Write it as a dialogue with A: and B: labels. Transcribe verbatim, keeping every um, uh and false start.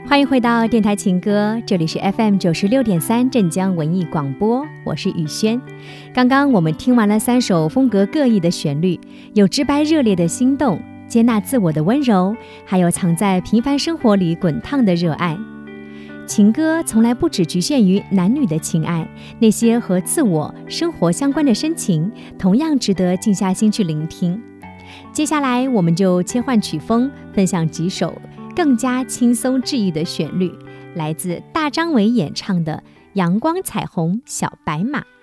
A: 欢迎回到电台情歌，这里是 F M 九十六点三镇江文艺广播，我是雨轩。刚刚我们听完了三首风格各异的旋律，有直白热烈的心动，接纳自我的温柔，还有藏在平凡生活里滚烫的热爱。情歌从来不只局限于男女的情爱，那些和自我生活相关的深情，同样值得静下心去聆听。接下来我们就切换曲风，分享几首更加轻松治愈的旋律，来自大张伟演唱的《阳光彩虹小白马》。